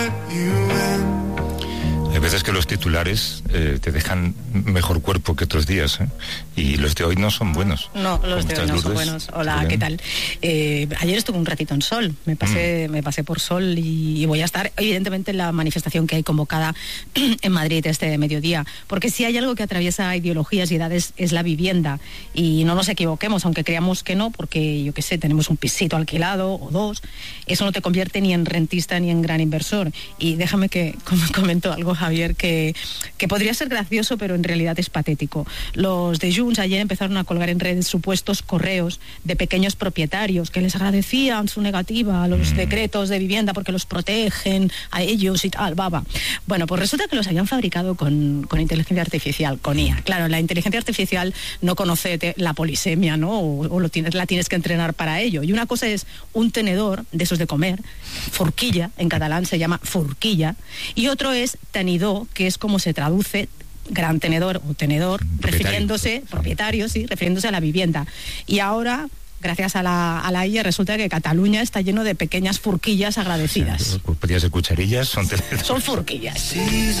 Hay veces que los titulares te dejan mejor cuerpo que otros días, ¿eh? Y los de hoy no son buenos. No, los de hoy no son buenos. Hola, ¿qué tal? Ayer estuve un ratito en Sol, me pasé por Sol y voy a estar, evidentemente, en la manifestación que hay convocada en Madrid este mediodía, porque si hay algo que atraviesa ideologías y edades es la vivienda, y no nos equivoquemos, aunque creamos que no, porque yo qué sé, tenemos un pisito alquilado o dos, eso no te convierte ni en rentista ni en gran inversor. Y déjame que comento algo, Javier, que podría ser gracioso, pero en realidad es patético. Los de Junts ayer empezaron a colgar en redes supuestos correos de pequeños propietarios que les agradecían su negativa a los decretos de vivienda porque los protegen a ellos y tal, baba. Bueno, pues resulta que los habían fabricado con inteligencia artificial, con IA. Claro, la inteligencia artificial no conoce la polisemia, ¿no? O la tienes que entrenar para ello. Y una cosa es un tenedor de esos de comer, forquilla, en catalán se llama forquilla, y otro es tenidor, que es como se traduce gran tenedor o tenedor, refiriéndose a la vivienda. Y ahora, gracias a la IA, resulta que Cataluña está lleno de pequeñas furquillas agradecidas. Podrían ser cucharillas, son forquillas.